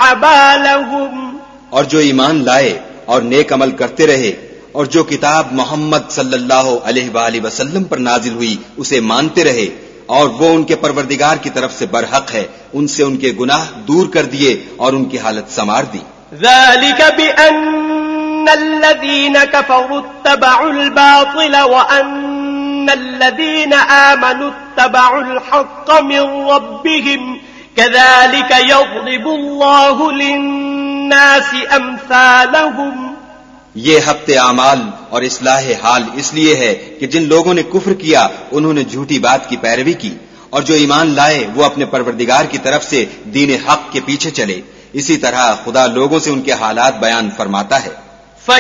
بالهم और जो ईमान लाए और नेक अमल करते रहे और जो किताब मोहम्मद सल्लल्लाहु अलैहि वसल्लम पर नाजिल हुई उसे मानते रहे और वो उनके परवरदिगार की तरफ से बरहक है, उनसे उनके गुनाह दूर कर दिए और उनकी हालत संवार दी। ذلك بأن الذين كفروا اتبعوا الباطل وأن الذين آمنوا اتبعوا الحق من ربهم كذلك يضرب الله للناس أمثالهم। ये हफ्ते आमाल और इस्लाह हाल इसलिए है कि जिन लोगों ने कुफ्र किया उन्होंने झूठी बात की पैरवी की और जो ईमान लाए वो अपने परवरदिगार की तरफ से दीन हक के पीछे चले। इसी तरह खुदा लोगों से उनके हालात बयान फरमाता है।